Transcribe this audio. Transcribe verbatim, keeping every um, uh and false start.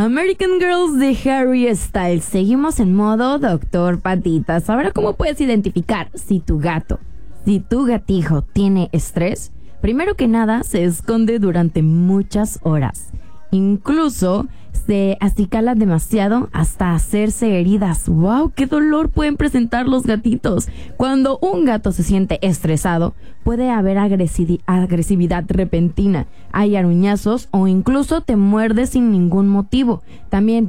American Girls de Harry Styles. Seguimos en modo Doctor Patitas. Ahora, ¿cómo puedes identificar si tu gato, si tu gatijo tiene estrés? Primero que nada, se esconde durante muchas horas. Incluso se acicala demasiado hasta hacerse heridas. ¡Wow! ¡Qué dolor pueden presentar los gatitos! Cuando un gato se siente estresado, puede haber agresi- agresividad repentina. Hay aruñazos o incluso te muerde sin ningún motivo. También